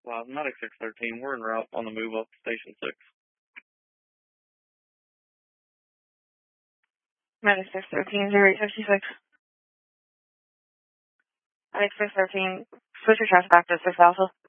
Well, Medic 613, we're en route on the move up to Station 6. Medic 613, 0856. Medic 613, switch your traffic back to 6 Alpha.